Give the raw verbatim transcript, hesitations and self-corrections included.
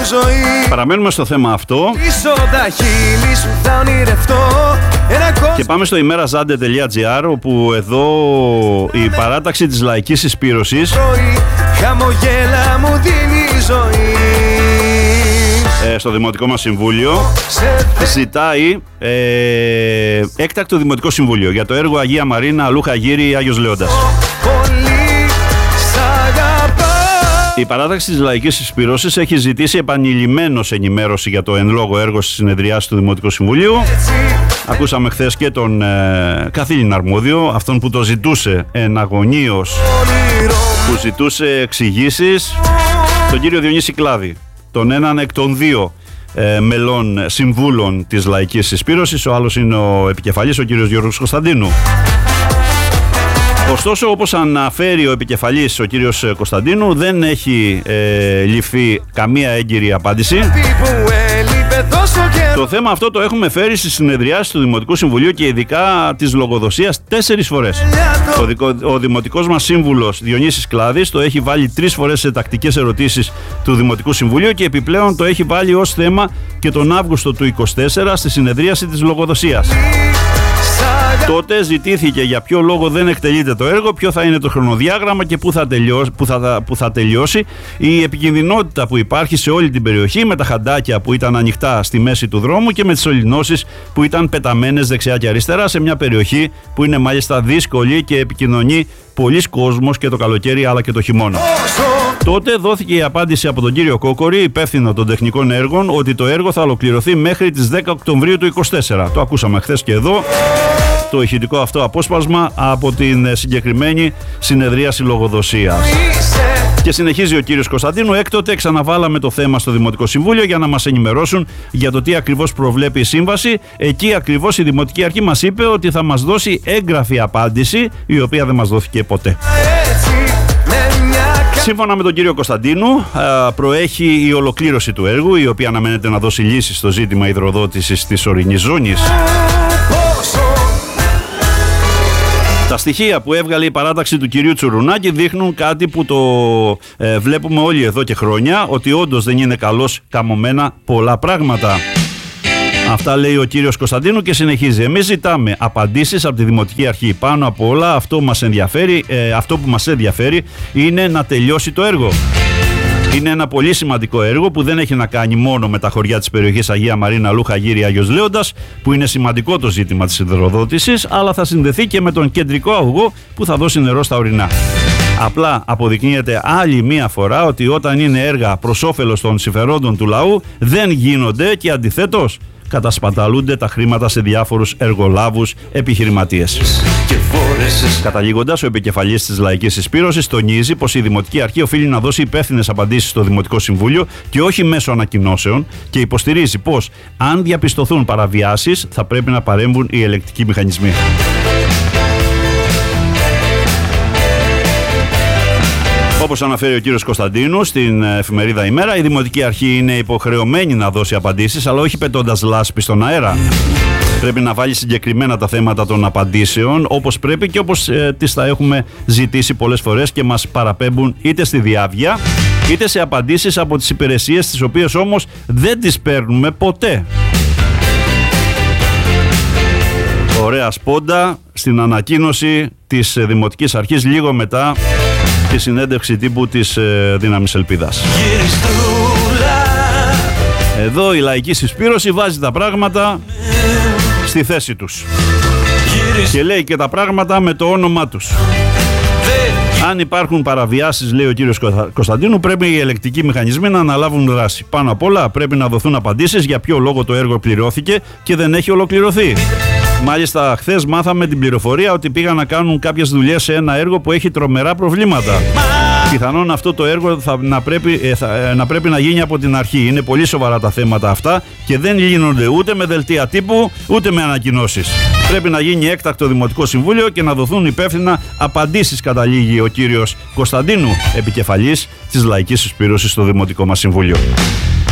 Παραμένουμε στο θέμα αυτό και πάμε στο ημέραζάντε τελεία τζι άρ, όπου εδώ η παράταξη της λαϊκής συσπήρωσης ε, στο Δημοτικό μας Συμβούλιο ζητάει ε, έκτακτο Δημοτικό Συμβούλιο για το έργο Αγία Μαρίνα, Αλούχα Γύρι, Άγιος Λέοντας. Η παράταξη της λαϊκής συσπήρωσης έχει ζητήσει επανειλημμένως ενημέρωση για το εν λόγω έργο στις συνεδριάσεις του Δημοτικού Συμβουλίου. Ακούσαμε χθες και τον ε, καθήλυνα αρμόδιο, αυτόν που το ζητούσε εναγωνίως, που ζητούσε εξηγήσεις, τον κύριο Διονύση Κλάδη, τον έναν εκ των δύο ε, μελών συμβούλων της λαϊκής συσπήρωσης. Ο άλλος είναι ο επικεφαλής, ο κύριος Γιώργος Κωνσταντίνου. Ωστόσο, όπως αναφέρει ο επικεφαλής, ο κύριος Κωνσταντίνου, δεν έχει ε, ληφθεί καμία έγκυρη απάντηση. Το θέμα αυτό το έχουμε φέρει στις συνεδριάσεις του Δημοτικού Συμβουλίου και ειδικά της λογοδοσίας τέσσερις φορές. Ο, δικο, ο Δημοτικός μας Σύμβουλος Διονύσης Κλάδης το έχει βάλει τρεις φορές σε τακτικές ερωτήσεις του Δημοτικού Συμβουλίου και επιπλέον το έχει βάλει ως θέμα και τον Αύγουστο του είκοσι τέσσερα στη συνεδρίαση της λογοδοσίας. Τότε ζητήθηκε για ποιο λόγο δεν εκτελείται το έργο, ποιο θα είναι το χρονοδιάγραμμα και πού θα, τελειώσει, πού θα, πού θα τελειώσει. Η επικινδυνότητα που υπάρχει σε όλη την περιοχή, με τα χαντάκια που ήταν ανοιχτά στη μέση του δρόμου και με τις σωληνώσεις που ήταν πεταμένες δεξιά και αριστερά σε μια περιοχή που είναι μάλιστα δύσκολη και επικοινωνεί πολλής κόσμος και το καλοκαίρι αλλά και το χειμώνα. Τότε δόθηκε η απάντηση από τον κύριο Κόκορη, υπεύθυνο των τεχνικών έργων, ότι το έργο θα ολοκληρωθεί μέχρι τις δέκα Οκτωβρίου του είκοσι τέσσερα. Το ακούσαμε χθες και εδώ, το ηχητικό αυτό απόσπασμα από την συγκεκριμένη συνεδρίαση λογοδοσίας. Και συνεχίζει ο κύριος Κωνσταντίνου: έκτοτε ξαναβάλαμε το θέμα στο Δημοτικό Συμβούλιο για να μας ενημερώσουν για το τι ακριβώς προβλέπει η σύμβαση. Εκεί ακριβώς η Δημοτική Αρχή μας είπε ότι θα μας δώσει έγγραφη απάντηση, η οποία δεν μας δόθηκε ποτέ. Σύμφωνα με τον κύριο Κωνσταντίνου, προέχει η ολοκλήρωση του έργου, η οποία αναμένεται να δώσει λύση στο ζήτημα υδροδότησης της ορεινής ζώνης. Τα στοιχεία που έβγαλε η παράταξη του κυρίου Τσουρουνάκη δείχνουν κάτι που το ε, βλέπουμε όλοι εδώ και χρόνια, ότι όντως δεν είναι καλώς καμωμένα πολλά πράγματα. Αυτά λέει ο κύριος Κωνσταντίνου και συνεχίζει: εμείς ζητάμε απαντήσεις από τη Δημοτική Αρχή. Πάνω από όλα αυτό, μας ενδιαφέρει, ε, αυτό που μας ενδιαφέρει είναι να τελειώσει το έργο. Είναι ένα πολύ σημαντικό έργο που δεν έχει να κάνει μόνο με τα χωριά της περιοχής Αγία Μαρίνα, Λούχα Γύρι, Άγιος Λέοντας, που είναι σημαντικό το ζήτημα της υδροδότησης, αλλά θα συνδεθεί και με τον κεντρικό αγωγό που θα δώσει νερό στα ορεινά. Απλά αποδεικνύεται άλλη μία φορά ότι όταν είναι έργα προς όφελος των συμφερόντων του λαού δεν γίνονται και αντιθέτως κατασπαταλούνται τα χρήματα σε διάφορους εργολάβους επιχειρηματίες. Καταλήγοντας, ο επικεφαλής της λαϊκής συσπήρωσης τονίζει πως η Δημοτική Αρχή οφείλει να δώσει υπεύθυνες απαντήσεις στο Δημοτικό Συμβούλιο και όχι μέσω ανακοινώσεων, και υποστηρίζει πως αν διαπιστωθούν παραβιάσεις θα πρέπει να παρέμβουν οι ελεκτικοί μηχανισμοί. Όπως αναφέρει ο κύριος Κωνσταντίνου στην εφημερίδα Ημέρα, η Δημοτική Αρχή είναι υποχρεωμένη να δώσει απαντήσεις, αλλά όχι πετώντας λάσπη στον αέρα. Πρέπει να βάλει συγκεκριμένα τα θέματα των απαντήσεων όπως πρέπει και όπως ε, τις τα έχουμε ζητήσει πολλές φορές και μας παραπέμπουν είτε στη διάβια είτε σε απαντήσεις από τις υπηρεσίες, τις οποίες όμως δεν τις παίρνουμε ποτέ. Ωραία σπόντα στην ανακοίνωση της Δημοτικής Αρχής λίγο μετά τη συνέντευξη τύπου της ε, Δύναμης Ελπίδας. Εδώ η λαϊκή συσπήρωση βάζει τα πράγματα στη θέση τους και λέει και τα πράγματα με το όνομά τους. Αν υπάρχουν παραβιάσεις, λέει ο κύριος Κωνσταντίνου, πρέπει οι ελεκτικοί μηχανισμοί να αναλάβουν δράση. Πάνω απ' όλα πρέπει να δοθούν απαντήσεις για ποιο λόγο το έργο πληρώθηκε και δεν έχει ολοκληρωθεί. Μάλιστα, χθες μάθαμε την πληροφορία ότι πήγαν να κάνουν κάποιες δουλειές σε ένα έργο που έχει τρομερά προβλήματα. Πιθανόν αυτό το έργο θα, να, πρέπει, ε, θα, ε, να πρέπει να γίνει από την αρχή. Είναι πολύ σοβαρά τα θέματα αυτά και δεν λύνονται ούτε με δελτία τύπου ούτε με ανακοινώσεις. Πρέπει να γίνει έκτακτο Δημοτικό Συμβούλιο και να δοθούν υπεύθυνα απαντήσεις, καταλήγει ο κύριος Κωνσταντίνου, επικεφαλής της λαϊκής συσπήρωσης στο Δημοτικό μας Συμβούλιο.